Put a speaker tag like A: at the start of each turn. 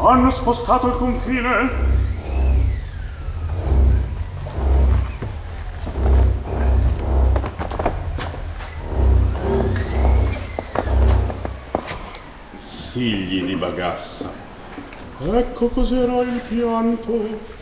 A: Hanno spostato il confine.
B: Figli di Bagassa, ecco cos'era il pianto.